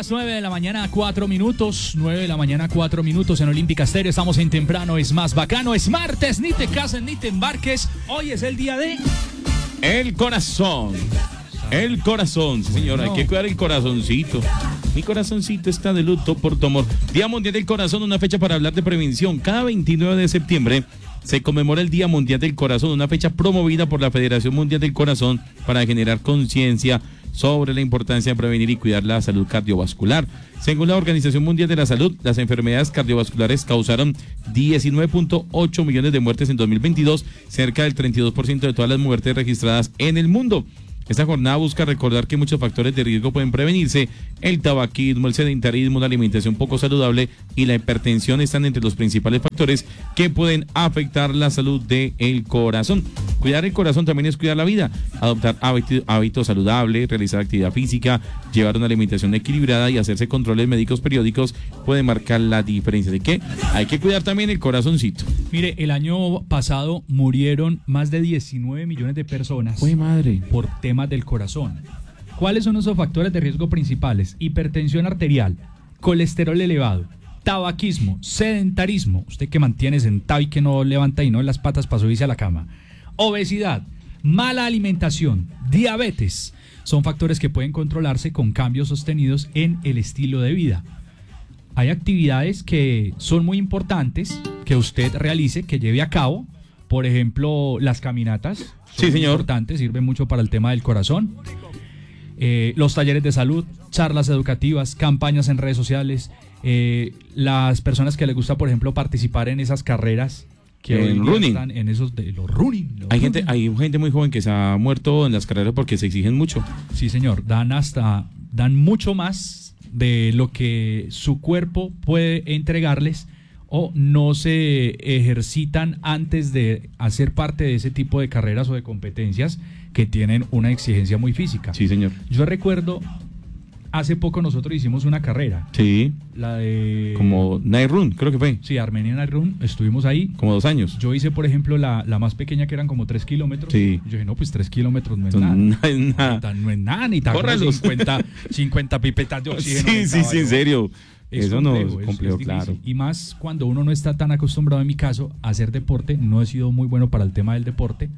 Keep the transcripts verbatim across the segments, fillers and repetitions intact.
las nueve de la mañana, cuatro minutos. nueve de la mañana, cuatro minutos en Olímpica Estéreo. Estamos en Temprano es Más Bacano. Es martes, ni te cases ni te embarques. Hoy es el día de... El corazón. El corazón, sí, señor. Hay que cuidar el corazoncito. Mi corazoncito está de luto por tu amor. Día Mundial del Corazón, una fecha para hablar de prevención. Cada veintinueve de septiembre se conmemora el Día Mundial del Corazón, una fecha promovida por la Federación Mundial del Corazón para generar conciencia sobre la importancia de prevenir y cuidar la salud cardiovascular. Según la Organización Mundial de la Salud, las enfermedades cardiovasculares causaron diecinueve punto ocho millones de muertes en dos mil veintidós, cerca del treinta y dos por ciento de todas las muertes registradas en el mundo. Esta jornada busca recordar que muchos factores de riesgo pueden prevenirse. El tabaquismo, el sedentarismo, la alimentación poco saludable y la hipertensión están entre los principales factores que pueden afectar la salud del corazón. Cuidar el corazón también es cuidar la vida. Adoptar hábitos, hábitos saludables, realizar actividad física, llevar una alimentación equilibrada y hacerse controles médicos periódicos puede marcar la diferencia. ¿De qué? Hay que cuidar también el corazoncito. Mire, el año pasado murieron más de diecinueve millones de personas. ¡Uy, madre! Por temas del corazón. ¿Cuáles son esos factores de riesgo principales? Hipertensión arterial, colesterol elevado, tabaquismo, sedentarismo, usted que mantiene sentado y que no levanta y no las patas para subirse a la cama, obesidad, mala alimentación, diabetes, son factores que pueden controlarse con cambios sostenidos en el estilo de vida. Hay actividades que son muy importantes que usted realice, que lleve a cabo. Por ejemplo, las caminatas. Sí, señor. Importantes, sirven mucho para el tema del corazón. Eh, los talleres de salud, charlas educativas, campañas en redes sociales. Eh, las personas que les gusta, por ejemplo, participar en esas carreras que en hoy running. están en esos de los running. Los Hay running. gente, hay gente muy joven que se ha muerto en las carreras porque se exigen mucho. Sí, señor. Dan hasta, dan mucho más de lo que su cuerpo puede entregarles, o no se ejercitan antes de hacer parte de ese tipo de carreras o de competencias que tienen una exigencia muy física. Sí, señor. Yo recuerdo, hace poco nosotros hicimos una carrera. Sí. La de... Como Night Run, creo que fue. Sí, Armenia Night Run, estuvimos ahí. Como dos años. Yo hice, por ejemplo, la, la más pequeña, que eran como tres kilómetros. Sí. Yo dije, no, pues tres kilómetros no es No, nada. no es nada. No es nada, ni tan cincuenta, cincuenta pipetas de oxígeno. Sí, sí, sí, en serio. Es Eso complejo, no es es- complejo, es claro. difícil. Y más cuando uno no está tan acostumbrado, en mi caso, a hacer deporte. No he sido muy bueno para el tema del deporte.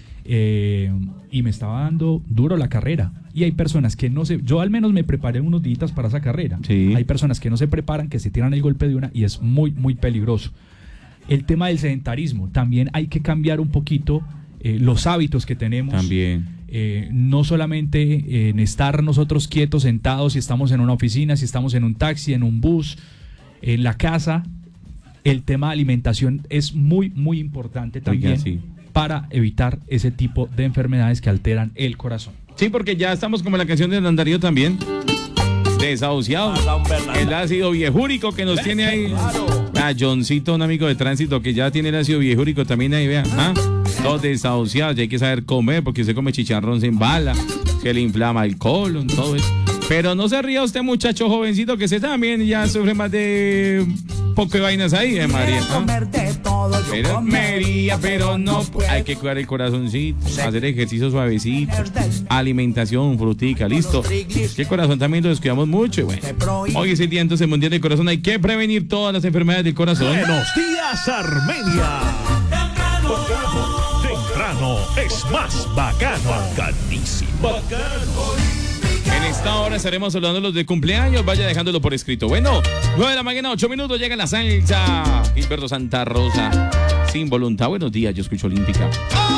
Eh, y me estaba dando duro la carrera. Y hay personas que no se... Yo al menos me preparé unos días para esa carrera. Sí. Hay personas que no se preparan, que se tiran el golpe de una, y es muy, muy peligroso. El tema del sedentarismo. También hay que cambiar un poquito eh, los hábitos que tenemos. También. Eh, no solamente en estar nosotros quietos, sentados, si estamos en una oficina, si estamos en un taxi, en un bus, en la casa. El tema de alimentación es muy, muy importante también. Oiga, sí. Para evitar ese tipo de enfermedades que alteran el corazón. Sí, porque ya estamos como en la canción de Dandarío también. Desahuciado. El ácido viejúrico que nos tiene ahí. A Johncito, un amigo de tránsito que ya tiene el ácido viejúrico también ahí, vea. ¿Ah? Los desahuciados, ya hay que saber comer porque se come chicharrón, se embala, se le inflama el colon, todo eso. Pero no se ría usted, muchacho jovencito, que se también ya sufre más de poco de vainas ahí, eh, María. ¿Ah? Pero comería, pero no. Hay que cuidar el corazoncito, hacer ejercicio suavecito, alimentación, frutica, listo. Que el corazón también lo descuidamos mucho. Y bueno, hoy es el día entonces mundial del corazón. Hay que prevenir todas las enfermedades del corazón. Buenos días, Armenia. Temprano es más bacano. Bacanísimo. En esta hora estaremos hablando de los de cumpleaños. Vaya dejándolo por escrito. Bueno, nueve de la mañana, ocho minutos. Llega la salsa. Gilberto Santa Rosa. Sin voluntad. Buenos días, yo escucho Olímpica.